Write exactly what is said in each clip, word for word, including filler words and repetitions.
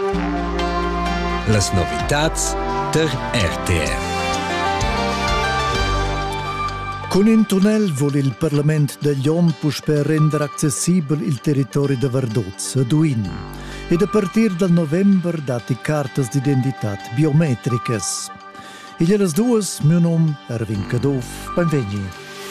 Las novitats der R T R. Con un tunnel vuole il Parlament de Glion per rendere accessibile il territorio de Verduz a Duin ed a partir dal november dati cartas d'identità biometricas. E gliele due, mio nome è Erwin Cadov, benvegni.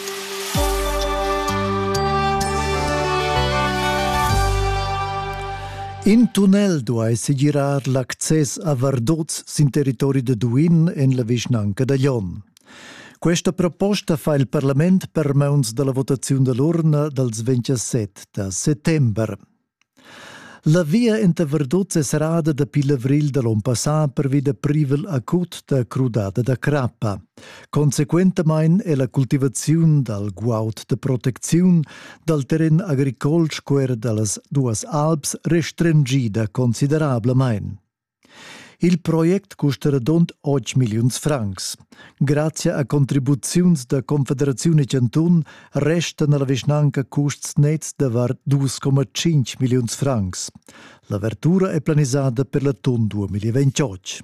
In tunnel doveva girar l'accesso a Verduz sin territorio de Duin en la vicinanza de Glion. Questa proposta fa il Parlament per meuns della votazione dell'urna del ventisette settembre. La via inter Verduz è serata da Pilavril dell'anno passato per via privel acut da crudata da crappa. Consequentemente è la coltivazione del guaut de protezione del terreno agricolo square delle due Alps restringida considerabilmente. Il progetto costa rond otto milioni di francs. Grazie a contribuzioni da Confederazione Cantun resta nella vicinanza costi nets di due virgola cinque milioni di francs. L'apertura è planizzata per l'autunno duemilaventotto.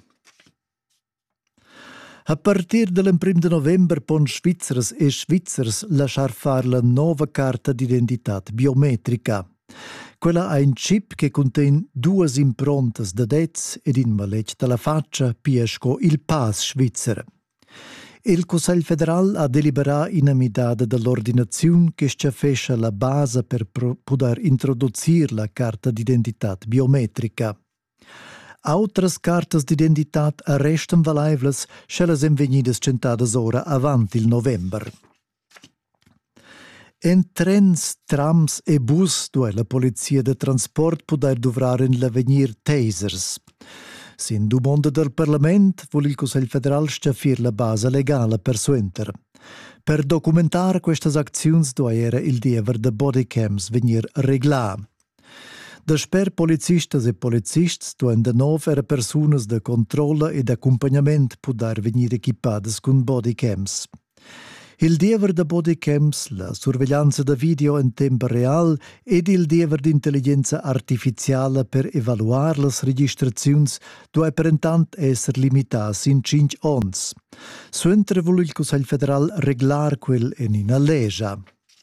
A partir del primo novembre pon Svizzers e Svizzers lasciar fare la nuova carta d'identità biometrica. Quella ha un chip che contiene due improntas da dez ed in maletg dalla faccia piesco il pass svizzero. Il Consiglio federale ha deliberato in amidade dell'ordinazione che sciafescia la base per poter introdurre la carta d'identità biometrica. Altres cartas d'identità restano valevoli se le sono venite centate ora avanti il novembre. En trens, trams e bus dove la polizia de transport poter dovrare in l'avenir tasers. Sin domanda del Parlament vuole il Consiglio federale scaffire la base legale per suenter. Per documentare queste azioni doveva il dever de bodycams venir regla. Desper policistas e polizisti duen de nove era personas de controllo ed accompagnamento poter venir equipades con bodycams. Il dever de bodycams, la sorveglianza da video in tempo real ed il dever di intelligenza artificiale per evaluare le registrazioni dove per intanto essere limitati in cinque anni. Suentre vuole il Consiglio federale reglare quel in una legge.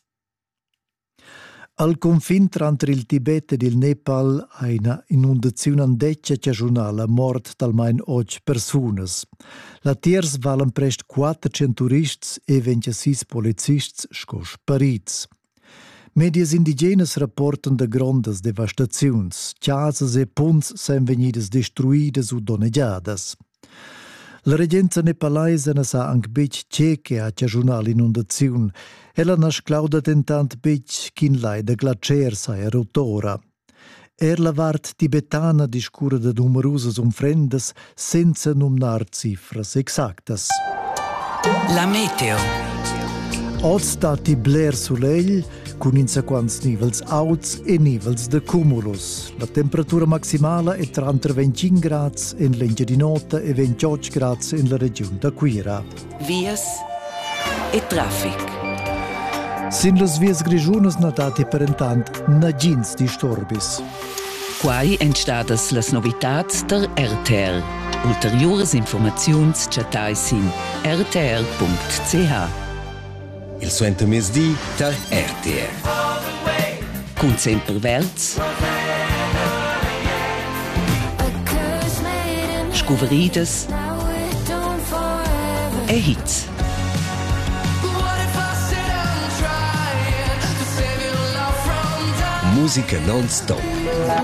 Al confine tra il Tibet ed il Nepal ha una inondazione andeccia cagionale mort talmente otto persone. La tiers valen prest quattrocento turisti e ventisei polizisti scos sparits. Medias indigenes rapportan de grandes devastazioni. Casas e ponts sono venidas destruidas o danneggiadas. La regenza nepalese ne sa anche bec ceche a cagionale inondazione. Ella ne sclauda tentant bec kin lai de glacier sa erotora. Er la vart tibetana discura de numerosas umfrendas senza numnar cifras exactas. La meteo. Oggi stati bler soleil con insequants nivels alts e nivels de cumulus. La temperatura maximale è tra venticinque gradi in l'Engia di Nota e ventotto gradi in la regione d'Aquira. Vias e traffic. Sin las vias grigiunas notate per intant nagins disturbis. Quai entstadas las novitats der R T R. Ulteriores informaziuns chatai sin r t r punct c h. Il suenter mesdi der R T R. Cun sempre verts. Scuveridas. E hits. Musica non-stop.